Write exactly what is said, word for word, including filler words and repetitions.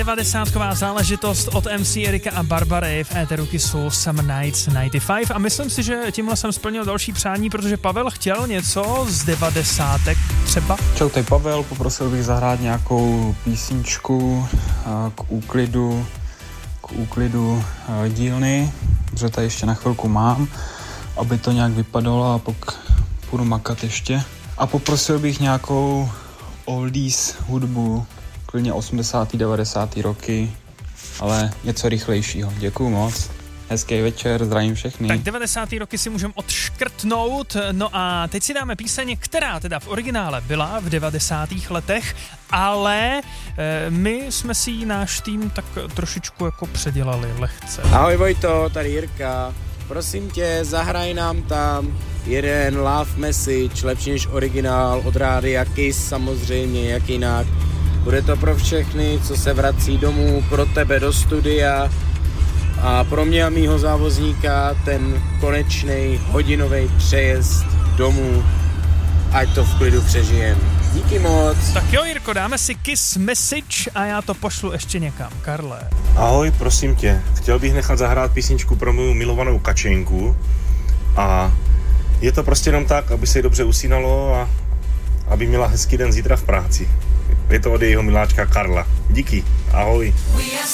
devadesátková záležitost od M C Erika a Barbary v éteru Kissu Summer Nights devadesát pět a myslím si, že tímhle jsem splnil další přání, protože Pavel chtěl něco z devadesátek třeba. Čau, tady Pavel, poprosil bych zahrát nějakou písničku k úklidu, k úklidu dílny, protože tady ještě na chvilku mám, aby to nějak vypadalo a pak půjdu makat ještě. A poprosil bych nějakou oldies hudbu, klidně osmdesátý devadesátý roky, ale něco rychlejšího. Děkuju moc. Hezký večer, zdravím všechny. Tak devadesátý roky si můžeme odškrtnout, no a teď si dáme píseň, která teda v originále byla v devadesátých letech, ale e, my jsme si ji náš tým tak trošičku jako předělali lehce. Ahoj Vojto, tady Jirka. Prosím tě, zahraj nám tam jeden love message, lepší než originál od rádia Kiss, samozřejmě, jak jinak. Bude to pro všechny, co se vrací domů, pro tebe do studia a pro mě a mýho závozníka ten konečnej hodinový přejezd domů, ať to v klidu přežijem. Díky moc. Tak jo, Jirko, dáme si Kiss message a já to pošlu ještě někam. Karle. Ahoj, prosím tě, chtěl bych nechat zahrát písničku pro mou milovanou Kačenku a je to prostě jenom tak, aby se jí dobře usínalo a aby měla hezký den zítra v práci. Je to od jejího miláčka Karla. Díky, ahoj.